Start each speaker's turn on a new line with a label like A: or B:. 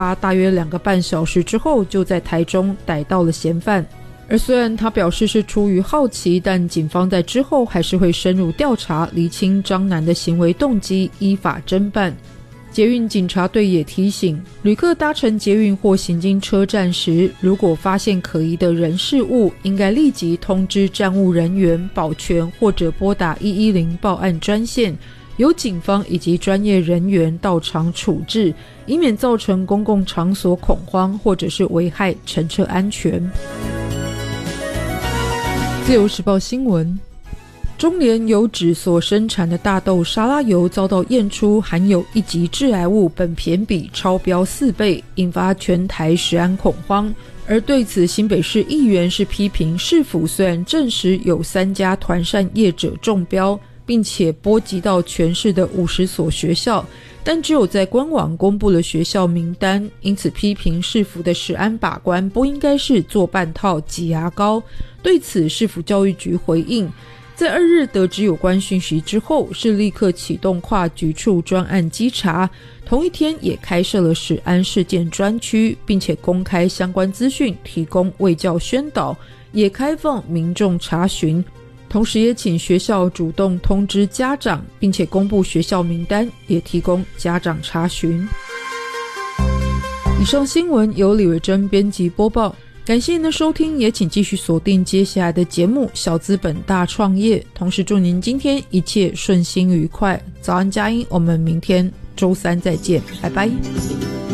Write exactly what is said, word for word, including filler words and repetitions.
A: 大约两个半小时之后就在台中逮到了嫌犯。而虽然他表示是出于好奇，但警方在之后还是会深入调查，厘清张男的行为动机，依法侦办。捷运警察队也提醒，旅客搭乘捷运或行经车站时，如果发现可疑的人事物，应该立即通知站务人员、保全或者拨打一一零报案专线，由警方以及专业人员到场处置，以免造成公共场所恐慌或者是危害乘车安全。自由时报新闻，中联油脂所生产的大豆沙拉油遭到验出含有一级致癌物苯酰比超标四倍，引发全台食安恐慌。而对此，新北市议员是批评市府虽然证实有三家团膳业者中标，并且波及到全市的五十所学校，但只有在官网公布了学校名单，因此批评市府的食安把关不应该是做半套挤牙膏。对此，市府教育局回应，在二日得知有关讯息之后，是立刻启动跨局处专案稽查，同一天也开设了食安事件专区，并且公开相关资讯，提供卫教宣导，也开放民众查询，同时也请学校主动通知家长，并且公布学校名单，也提供家长查询。以上新闻由李伟珍编辑播报，感谢您的收听，也请继续锁定接下来的节目小资本大创业，同时祝您今天一切顺心愉快。早安佳音，我们明天周三再见，拜拜。